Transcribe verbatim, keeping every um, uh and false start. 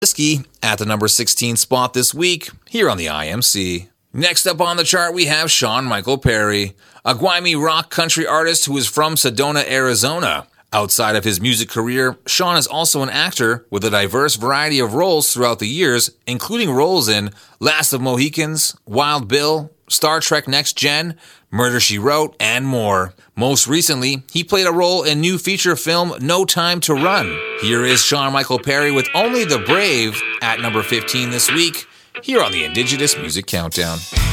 Whiskey at the number sixteen spot this week here on the I M C. Next up on the chart, we have Sean Michael Perry, a grimy rock country artist who is from Sedona, Arizona. Outside of his music career, Sean is also an actor with a diverse variety of roles throughout the years, including roles in Last of Mohicans, Wild Bill, Star Trek Next Gen, Murder, She Wrote, and more. Most recently, he played a role in new feature film No Time to Run. Here is Sean Michael Perry with Only the Brave at number fifteen this week, here on the Indigenous Music Countdown.